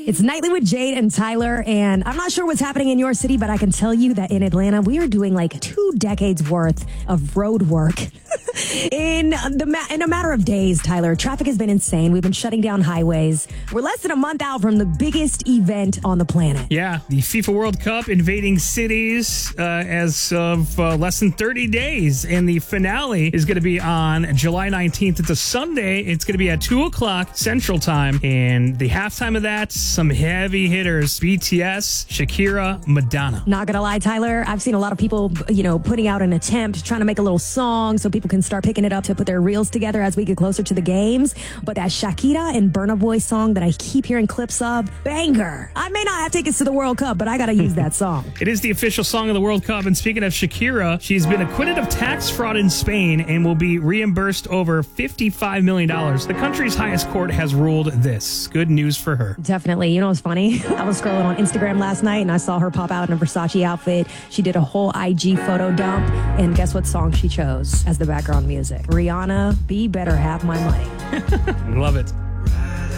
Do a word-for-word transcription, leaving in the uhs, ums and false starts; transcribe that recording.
It's Nightly with Jade and Tyler, and I'm not sure what's happening in your city, but I can tell you that in Atlanta, we are doing like two decades worth of road work. In the ma- in a matter of days, Tyler, traffic has been insane. We've been shutting down highways. We're less than a month out from the biggest event on the planet. Yeah, the FIFA World Cup invading cities uh, as of uh, less than thirty days. And the finale is going to be on July nineteenth. It's a Sunday. It's going to be at two o'clock Central Time. And the halftime of that, some heavy hitters. B T S, Shakira, Madonna. Not gonna lie, Tyler, I've seen a lot of people, you know, putting out an attempt, trying to make a little song so people can start picking it up to put their reels together as we get closer to the games. But that Shakira and Burna Boy song that I keep hearing clips of, banger. I may not have tickets to the World Cup, but I gotta use that song. It is the official song of the World Cup. And speaking of Shakira, she's been acquitted of tax fraud in Spain and will be reimbursed over fifty-five million dollars. The country's highest court has ruled this. Good news for her. Definitely. You know what's funny? I was scrolling on Instagram last night and I saw her pop out in a Versace outfit. She did a whole I G photo dump. And guess what song she chose as the background music? Rihanna, Be Better Have My Money. Love it.